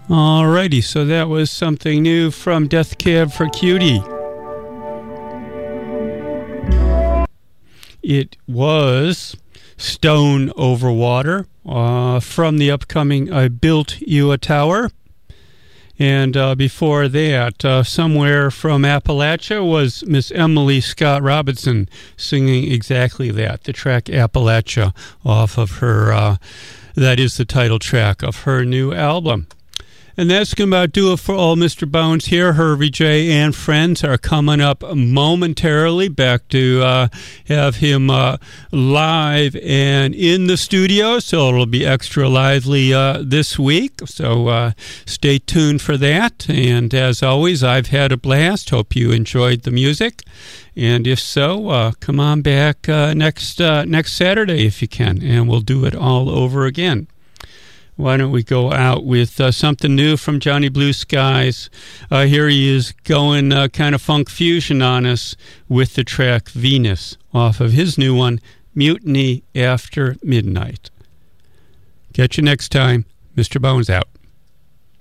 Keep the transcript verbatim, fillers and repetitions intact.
Alrighty, so that was something new from Death Cab for Cutie. It was Stone Over Water uh, from the upcoming I Built You a Tower. And uh, before that, uh, somewhere from Appalachia was Miss Emily Scott Robinson singing exactly that, the track Appalachia off of her, uh, that is the title track of her new album. And that's going to about do it for all Mister Bones here. Hervey J and friends are coming up momentarily. Back to uh, have him uh, live and in the studio, so it'll be extra lively uh, this week. So uh, stay tuned for that. And as always, I've had a blast. Hope you enjoyed the music. And if so, uh, come on back uh, next uh, next Saturday if you can, and we'll do it all over again. Why don't we go out with uh, something new from Johnny Blue Skies? Uh, here he is going uh, kind of funk fusion on us with the track Venus off of his new one, Mutiny After Midnight. Catch you next time. Mister Bones out.